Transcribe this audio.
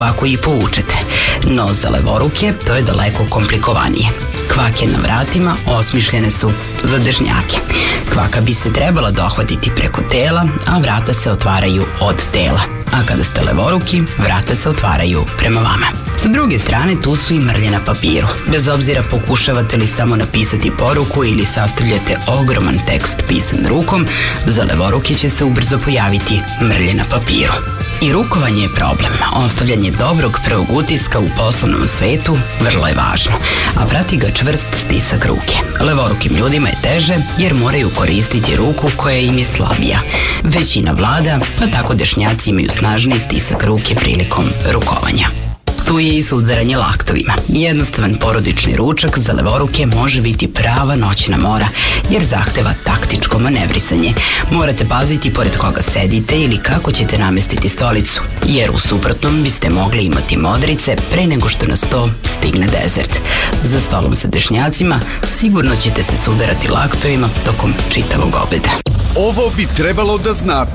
Ovako i povučete, no za levoruke to je daleko komplikovanije. Kvake na vratima osmišljene su za dežnjake. Kvaka bi se trebala dohvatiti preko tela, a vrata se otvaraju od tela. A kada ste levoruki, vrata se otvaraju prema vama. Sa druge strane, tu su i mrlje na papiru. Bez obzira pokušavate li samo napisati poruku ili sastavljate ogroman tekst pisan rukom, za levoruke će se ubrzo pojaviti mrlje na papiru. I rukovanje je problem. Ostavljanje dobrog prvog utiska u poslovnom svetu vrlo je važno, a prati ga čvrst stisak ruke. Levorukim ljudima je teže jer moraju koristiti ruku koja im je slabija. Većina vlada, pa tako dešnjaci imaju snažniji stisak ruke prilikom rukovanja. Tu je i sudaranje laktovima. Jednostavan porodični ručak za levoruke može biti prava noćna mora, jer zahteva taktičko manevrisanje. Morate paziti pored koga sedite ili kako ćete namestiti stolicu, jer u suprotnom biste mogli imati modrice pre nego što na sto stigne dezert. Za stolom sa dešnjacima sigurno ćete se sudarati laktovima tokom čitavog obeda. Ovo bi trebalo da znate.